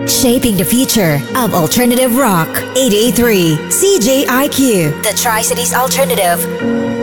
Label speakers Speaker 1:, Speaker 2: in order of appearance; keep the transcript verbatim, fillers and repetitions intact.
Speaker 1: Shaping the future of alternative rock. eighty-eight point three C J I Q, the Tri-Cities Alternative.